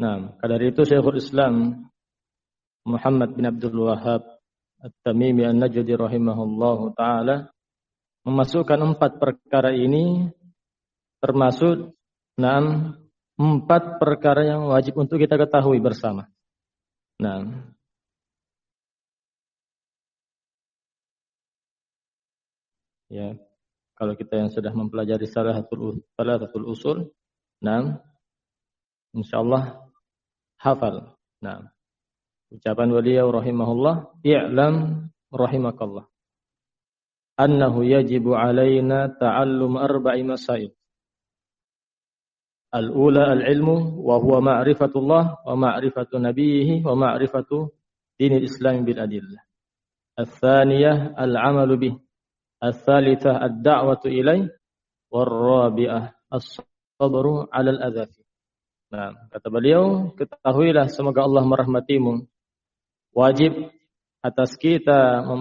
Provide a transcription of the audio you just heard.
Nah, dari itu Syekhul Islam Muhammad bin Abdul Wahhab At-Tamimi An-Najdi rahimahullahu taala memasukkan 4 perkara ini termasuk 4 perkara yang wajib untuk kita ketahui bersama. Nah, ya, kalau kita yang sudah mempelajari Thalathatul Usul, nah, insyaallah hafal. Nah, ucapan beliau rahimahullah, "I'lam rahimakallah annahu yajibu alaina ta'allum 4 masail. Al-ula al-ilmu wa huwa ma'rifatullah wa ma'rifatu nabiyhi wa ma'rifatu dinil Islam bil adillah. Al-thaniyah al-'amalu bih. Al-thalithah ad-da'watu ilaih. Wal-rabi'ah as-sabru 'alal adza." Nah, kata beliau, ketahuilah semoga Allah merahmatimu, wajib atas kita